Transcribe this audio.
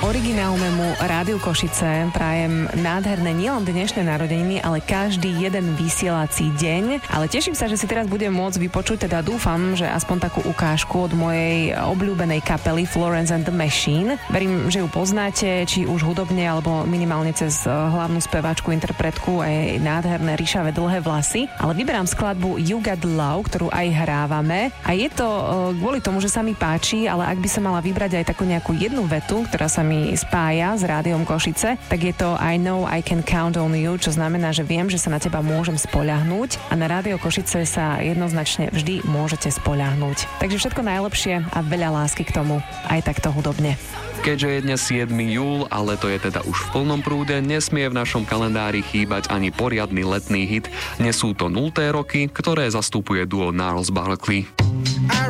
originálnemu Rádiu Košice prajem nádherné nielen dnešné narodeniny, ale každý jeden vysielací deň. Ale teším sa, že si teraz budem môcť vypočuť, teda dúfam, že aspoň takú ukážku od mojej obľúbenej kapely Florence and the Machine. Verím, že ju poznáte, či už hudobne, alebo minimálne cez hlavnú speváčku, interpretku aj nádherné ríšavé dlhé vlasy. Ale vyberám skladbu You Got Love, ktorú aj hrávame. A je to kvôli tomu, že sa mi páči, ale ak by som mala vybrať aj takú nejakú jednu vetu, ktorá sa mi spája s Rádiom Košice, tak je to I know I can count on you, čo znamená, že viem, že sa na teba môžem spoľahnúť a na Rádio Košice sa jednoznačne vždy môžete spoľahnúť. Takže všetko najlepšie a veľa lásky k tomu, aj takto hudobne. Keďže je dnes 7. júl, ale to je teda už v plnom prúde, nesmie v našom kalendári chýbať ani poriadny letný hit. Nesú to 0. roky, ktoré zastupuje duo Gnarls Barkley.